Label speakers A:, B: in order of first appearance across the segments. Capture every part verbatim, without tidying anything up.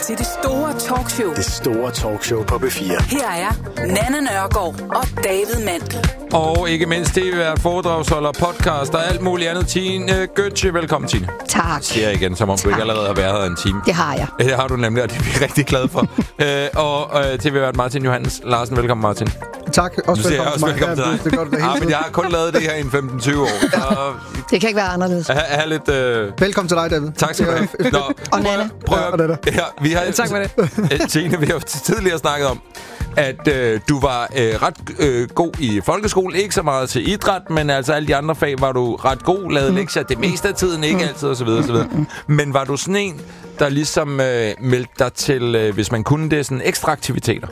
A: til det store talkshow.
B: Det store talkshow på B fire.
A: Her er Nanna Nørgaard og David Mandel.
C: Og ikke mindst det er foredragsholder, podcast og alt muligt andet. Tine Gøtje, velkommen Tine.
D: Tak.
C: Siger jeg igen, som om tak. Du ikke allerede har været her en time.
D: Det har jeg.
C: Det har du nemlig, og det er vi rigtig glade for. øh, og øh, til vi har været Martin Johannes Larsen. Velkommen Martin.
E: Tak. Også velkommen,
C: også velkommen til dig.
E: Det er godt, det
C: ja, men jeg har kun lavet det her i en femten tyve år. Og
D: det kan ikke være anderledes.
C: Jeg har lidt... Øh...
E: Velkommen til dig, David.
C: Tak skal du have. Nå,
D: og Nanna.
C: Prøv at...
E: Ja, og
C: ja, vi har...
D: tak for det.
C: Tine, vi har tidligere snakket om, at øh, du var øh, ret øh, god i folkeskole. Ikke så meget til idræt, men altså alle de andre fag var du ret god. Lavede mm. lektier det meste af tiden, ikke altid osv. osv. Men var du sådan en, der ligesom øh, meldte dig til, øh, hvis man kunne det, sådan ekstra aktiviteter?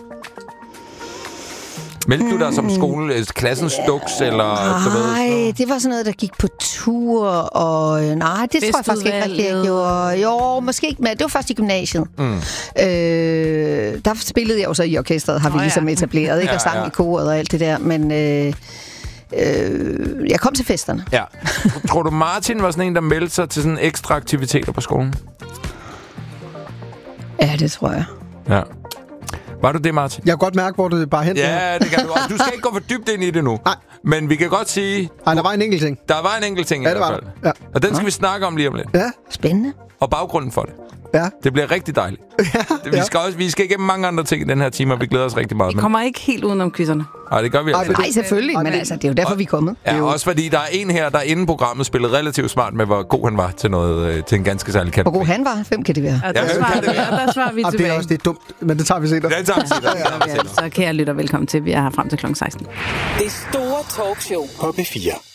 C: Meldte du dig som skole, klassens duks, eller...
D: Nej, det var sådan noget, der gik på tur, og... Nej, det tror jeg faktisk ikke rigtig, jeg gjorde. Jo, måske ikke, men det var først i gymnasiet. Mm. Øh, der spillede jeg jo så i orkestret, har vi oh, ligesom ja. etableret, ikke? Og sang ja, ja. i koret og alt det der, men... Øh, øh, jeg kom til festerne. Ja.
C: Tror du, Martin var sådan en, der meldte sig til sådan ekstra aktiviteter på skolen?
D: Ja, det tror jeg.
C: Ja. Var du det, Martin?
E: Jeg kan godt mærke, hvor det bare hen.
C: Ja, det kan du også. Du skal ikke gå for dybt ind i det nu. Nej. Men vi kan godt sige...
E: Nej, der var en enkelt ting.
C: Der var en enkelt ting
E: ja,
C: i hvert fald.
E: Ja.
C: Og den skal ja. vi snakke om lige om lidt.
E: Ja.
D: Spændende.
C: Og baggrunden for det.
E: Ja. Det
C: bliver rigtig dejligt. Ja. Vi skal også vi skal igennem mange andre ting i den her time, og vi glæder os rigtig meget.
F: Vi kommer men... ikke helt udenom quizzerne.
C: Nej, det gør vi altså.
D: Nej, selvfølgelig, men altså, det er jo derfor,
C: og,
D: vi er kommet.
C: Ja, jo... også fordi der er en her, der inden programmet spillede relativt smart med, hvor god han var til noget øh, til en ganske særlig kant.
D: Hvor god han var? Hvem kan det være?
F: Ja, der, ja, svarer, vi, ja, der svarer vi tilbage.
E: Det er også det er dumt, men det tager vi senere.
C: Det tager vi senere.
F: ja, ja, så kære lytter, velkommen til. Vi er her frem til klokken seksten.
A: Det store talkshow
B: på B fire.